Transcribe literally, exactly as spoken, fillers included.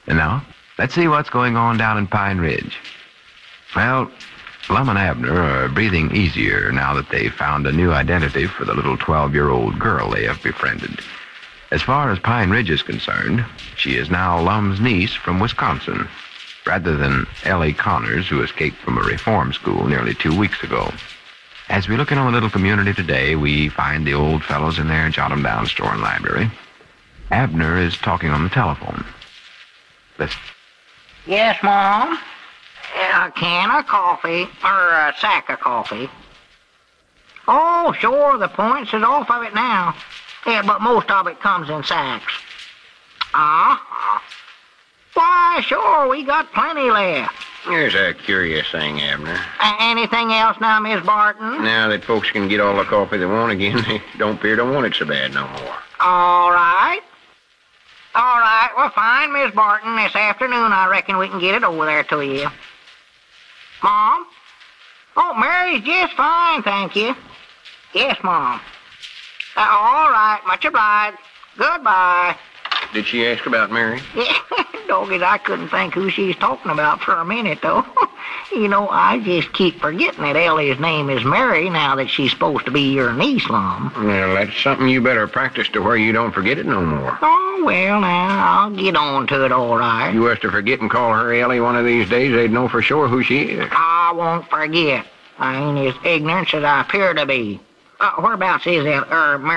And now, let's see what's going on down in Pine Ridge. Well, Lum and Abner are breathing easier now that they've found a new identity for the little twelve-year-old girl they have befriended. As far as Pine Ridge is concerned, she is now Lum's niece from Wisconsin, rather than Ellie Connors, who escaped from a reform school nearly two weeks ago. As we look into the little community today, we find the old fellows in their jot-em-down store and library. Abner is talking on the telephone. Listen. Yes, Mom? A can of coffee, or a sack of coffee. Oh, sure, the points is off of it now. Yeah, but most of it comes in sacks. Uh-huh. Why, sure, we got plenty left. Here's a curious thing, Abner. A- anything else now, Miss Barton? Now that folks can get all the coffee they want again, they don't appear to want it so bad no more. All right. All right, well, fine, Miss Barton. This afternoon, I reckon we can get it over there to you. Mom? Oh, Mary's just fine, thank you. Yes, Mom. Uh, all right, much obliged. Goodbye. Did she ask about Mary? Yeah, doggies, I couldn't think who she's talking about for a minute, though. You know, I just keep forgetting that Ellie's name is Mary now that she's supposed to be your niece, Lum. Well, that's something you better practice to where you don't forget it no more. Oh, well, now, I'll get on to it all right. You was to forget and call her Ellie one of these days, they'd know for sure who she is. I won't forget. I ain't as ignorant as I appear to be. Uh, whereabouts is that, er, Mary?